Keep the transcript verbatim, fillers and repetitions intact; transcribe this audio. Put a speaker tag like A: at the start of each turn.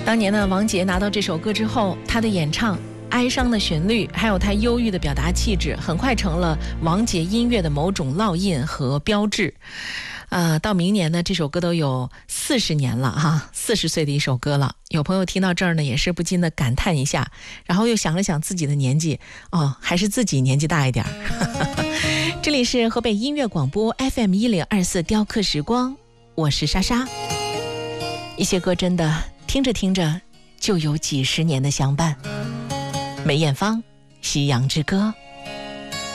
A: 当年呢，王杰拿到这首歌之后，他的演唱、哀伤的旋律，还有他忧郁的表达气质，很快成了王杰音乐的某种烙印和标志。啊、呃，到明年呢，这首歌都有四十年了哈，四十岁的一首歌了。有朋友听到这儿呢，也是不禁的感叹一下，然后又想了想自己的年纪，哦，还是自己年纪大一点。这里是河北音乐广播 F M 一零二四雕刻时光，我是莎莎。一些歌真的听着听着就有几十年的相伴。梅艳芳《夕阳之歌》。